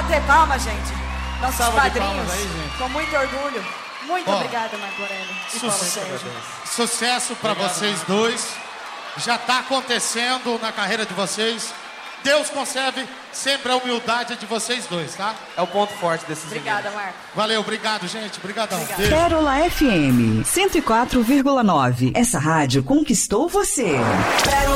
bater palma, gente. Nossos Salva de padrinhos, palmas aí, gente. com muito orgulho. Muito obrigada, Marco Aurélio. E Paulo Sérgio. Sucesso para vocês dois. Já está acontecendo na carreira de vocês. Deus conserve sempre a humildade de vocês dois, tá? É o ponto forte desses Obrigada, Marco. Valeu, obrigado, gente. Obrigadão. Obrigada. Pérola FM 104,9. Essa rádio conquistou você.